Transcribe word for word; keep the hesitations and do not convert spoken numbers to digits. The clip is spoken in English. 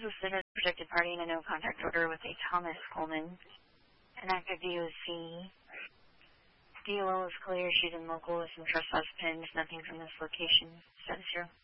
listed as a protected party in a no-contact order with a Thomas Coleman. An active D O C. D L L is clear. She's in local with some trespass pins. Nothing from this location. Status zero.